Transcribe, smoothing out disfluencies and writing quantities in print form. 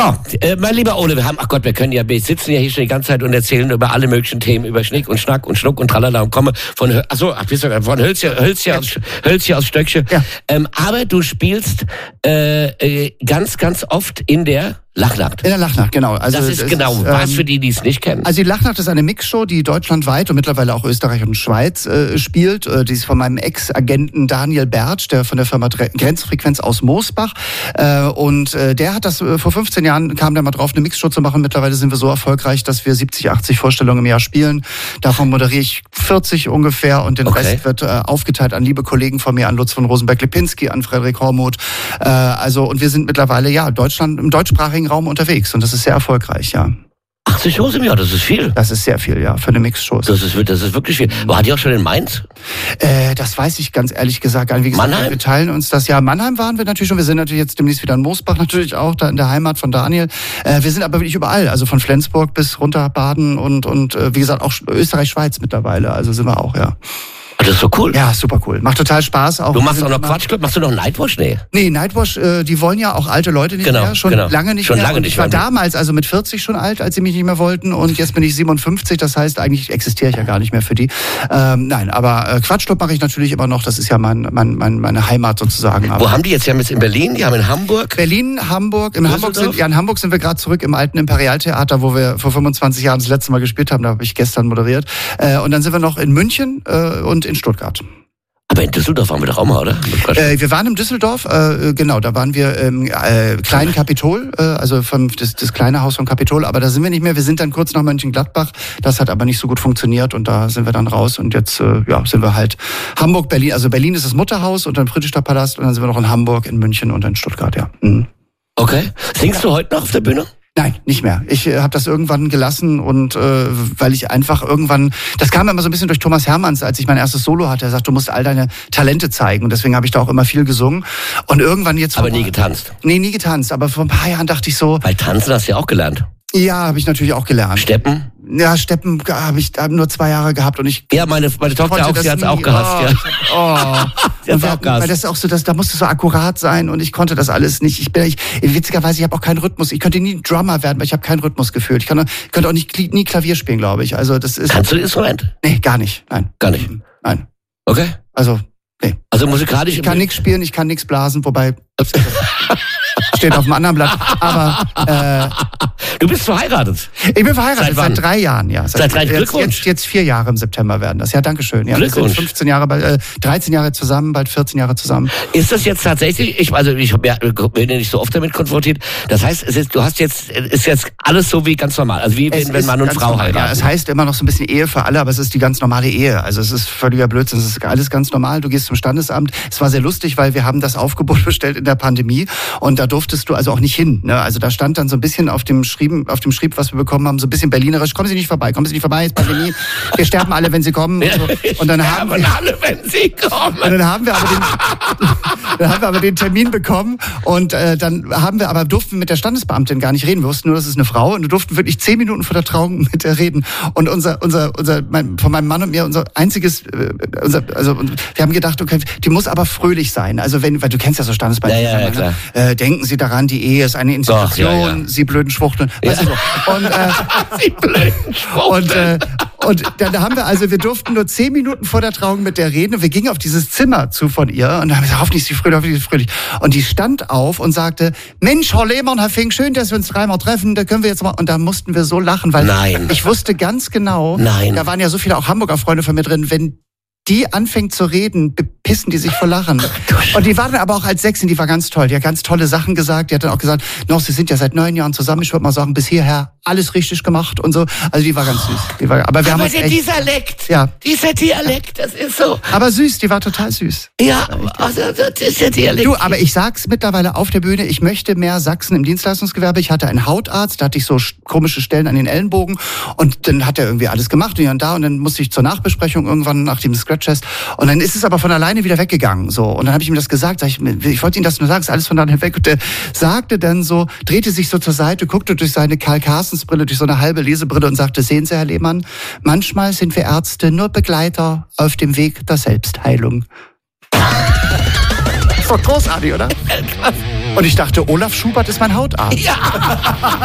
So, mein lieber Ole, wir sitzen ja hier schon die ganze Zeit und erzählen über alle möglichen Themen, über Schnick und Schnack und Schnuck und Tralala und komme von Hölzchen aus Stöckchen. Ja. Aber du spielst ganz, ganz oft in der Lachnacht. In der Lachnacht, genau. Also das ist genau was für die es nicht kennen. Also die Lachnacht ist eine Mixshow, die deutschlandweit und mittlerweile auch Österreich und Schweiz spielt. Die ist von meinem Ex-Agenten Daniel Bertsch, der von der Firma Grenzfrequenz aus Moosbach. Und der hat das vor 15 Jahren, kam der mal drauf, eine Mixshow zu machen. Mittlerweile sind wir so erfolgreich, dass wir 70, 80 Vorstellungen im Jahr spielen. Davon moderiere ich 40 ungefähr und den Rest wird aufgeteilt an liebe Kollegen von mir, an Lutz von Rosenberg-Lipinski, an Frederik Hormuth. Und wir sind mittlerweile im deutschsprachigen Raum unterwegs und das ist sehr erfolgreich, ja. 80 Shows im Jahr, das ist viel. Das ist sehr viel, ja, für eine Mixshow. Das ist wirklich viel. War die auch schon in Mainz? Das weiß ich ganz ehrlich gesagt. Wie gesagt, Mannheim? wir teilen uns das. Ja, Mannheim waren wir natürlich schon. Wir sind natürlich jetzt demnächst wieder in Moosbach natürlich auch, da in der Heimat von Daniel. Wir sind aber wirklich überall, also von Flensburg bis runter Baden und wie gesagt auch Österreich, Schweiz mittlerweile. Also sind wir auch, ja. Das ist so cool. Ja, super cool. Macht total Spaß. Auch du machst auch noch Quatschclub? Machst du noch Nightwash? Nee, Nightwash, die wollen ja auch alte Leute nicht mehr. Schon lange nicht mehr. Und ich war damals also mit 40 schon alt, als sie mich nicht mehr wollten. Und jetzt bin ich 57. Das heißt, eigentlich existiere ich ja gar nicht mehr für die. Nein, aber Quatschclub mache ich natürlich immer noch. Das ist ja meine Heimat sozusagen. Wo haben die jetzt? Die haben jetzt in Berlin, die haben in Hamburg? Berlin, Hamburg. In Hamburg sind wir gerade zurück im alten Imperialtheater, wo wir vor 25 Jahren das letzte Mal gespielt haben. Da habe ich gestern moderiert. Und dann sind wir noch in München und in Stuttgart. Aber in Düsseldorf waren wir doch auch mal, oder? Wir waren in Düsseldorf, genau, da waren wir im kleinen Kapitol, also das kleine Haus vom Kapitol, aber da sind wir nicht mehr. Wir sind dann kurz nach Mönchengladbach, das hat aber nicht so gut funktioniert und da sind wir dann raus und jetzt sind wir halt Hamburg, Berlin, also Berlin ist das Mutterhaus und dann Friedrichster Palast und dann sind wir noch in Hamburg, in München und in Stuttgart, ja. Mhm. Okay. Singst du heute noch auf der Bühne? Nein, nicht mehr. Ich habe das irgendwann gelassen und weil ich einfach irgendwann, das kam immer so ein bisschen durch Thomas Hermanns, als ich mein erstes Solo hatte. Er sagt, du musst all deine Talente zeigen und deswegen habe ich da auch immer viel gesungen. Und irgendwann jetzt... Aber nie getanzt? Nee, nie getanzt. Aber vor ein paar Jahren dachte ich so... Weil tanzen hast du ja auch gelernt. Ja, habe ich natürlich auch gelernt. Steppen? Ja, Steppen habe ich nur 2 Jahre gehabt und ich... Ja, meine Tochter auch, sie hat's auch gehasst, ja. Sie hat's auch gehasst. Weil das ist auch so, da musst du so akkurat sein und ich konnte das alles nicht. Witzigerweise, ich habe auch keinen Rhythmus. Ich könnte nie Drummer werden, weil ich habe kein Rhythmusgefühl. Ich könnte auch nie Klavier spielen, glaube ich. Also das ist... Kannst du ein Instrument? Nee, gar nicht. Nein. Gar nicht? Nein. Okay. Also, nee. Also musikalisch... Ich kann nichts spielen, ich kann nichts blasen, wobei... steht auf dem anderen Blatt. Aber du bist verheiratet? Ich bin verheiratet seit 3 Jahren, ja. Seit 3 Glückwunsch. Jetzt 4 Jahre im September werden das. Ja, danke schön. Ja, Glückwunsch. Wir sind 15 Jahre, 13 Jahre zusammen, bald 14 Jahre zusammen. Ist das jetzt tatsächlich? Ich bin ja nicht so oft damit konfrontiert. Das heißt, ist jetzt alles so wie ganz normal, also wie wenn Mann und Frau heiraten. Ja, es heißt immer noch so ein bisschen Ehe für alle, aber es ist die ganz normale Ehe. Also es ist völliger Blödsinn. Es ist alles ganz normal. Du gehst zum Standesamt. Es war sehr lustig, weil wir haben das Aufgebot bestellt in der Pandemie und da durftest du also auch nicht hin. Ne? Also da stand dann so ein bisschen auf dem Schrieb, was wir bekommen haben, so ein bisschen berlinerisch, kommen Sie nicht vorbei, ist Pandemie, wir sterben alle, wenn Sie kommen. Und, so. Und dann haben wir alle, wenn Sie kommen. Und dann haben wir aber den Termin bekommen und dann durften wir mit der Standesbeamtin gar nicht reden. Wir wussten nur, das ist eine Frau und wir durften wirklich 10 Minuten vor der Trauung mit der reden. Und von meinem Mann und mir, wir haben gedacht, okay, die muss aber fröhlich sein. Also weil du kennst ja so Standesbeamten. Ja, klar. Denken Sie daran, die Ehe ist eine Institution, ja. Sie blöden Schwuchteln. Weißt du so. Sie blöden Schwuchteln. Und dann haben wir durften nur 10 Minuten vor der Trauung mit der reden und wir gingen auf dieses Zimmer zu von ihr und dann haben wir gesagt, hoffentlich ist sie fröhlich. Und die stand auf und sagte, Mensch, Herr Lehmann, Herr Fink, schön, dass wir uns 3-mal treffen, da können wir jetzt mal. Und da mussten wir so lachen, weil ich wusste ganz genau, da waren ja so viele auch Hamburger Freunde von mir drin, wenn die anfängt zu reden, bepissen die sich vor Lachen. Und die war dann aber auch als Sechsin, die war ganz toll. Die hat ganz tolle Sachen gesagt. Die hat dann auch gesagt, Sie sind ja seit 9 Jahren zusammen. Ich würde mal sagen, bis hierher alles richtig gemacht und so. Also die war ganz süß. Aber dieser Dialekt. Ja. Dieser Dialekt, das ist so. Aber süß, die war total süß. Ja, also das ist der Dialekt. Du, aber ich sag's mittlerweile auf der Bühne, ich möchte mehr Sachsen im Dienstleistungsgewerbe. Ich hatte einen Hautarzt, da hatte ich so komische Stellen an den Ellenbogen und dann hat er irgendwie alles gemacht und dann musste ich zur Nachbesprechung irgendwann nach dem Scratch-Test und dann ist es aber von alleine wieder weggegangen. So. Und dann habe ich ihm das gesagt, ich wollte ihm das nur sagen, ist alles von alleine weg. Und der sagte dann so, drehte sich so zur Seite, guckte durch seine Karl Carstens Brille, durch so eine halbe Lesebrille und sagte, sehen Sie, Herr Lehmann, manchmal sind wir Ärzte nur Begleiter auf dem Weg der Selbstheilung. Ist doch großartig, oder? Und ich dachte, Olaf Schubert ist mein Hautarzt. Ja.